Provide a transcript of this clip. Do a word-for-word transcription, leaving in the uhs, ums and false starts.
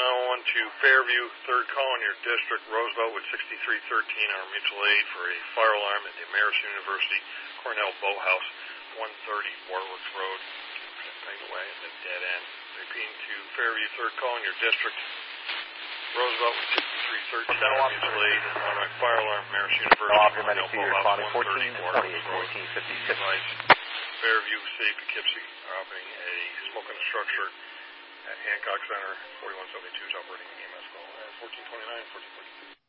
nine one one to Fairview, third call in your district, Roosevelt with sixty-three thirteen, our mutual aid for a fire alarm at the Marist University Cornell Boathouse, one thirty Warwick Road, right away at the dead end. Repeating to Fairview, third call in your district, Roosevelt with sixty-three thirteen, our mutual aid on a fire alarm at Marist University Cornell Boathouse, one thirty Warwick Road. Fairview, City of Poughkeepsie are operating a smoke in a structure at Hancock Center, forty-one seventy-two is operating E M S call at fourteen twenty-nine, fourteen forty-two.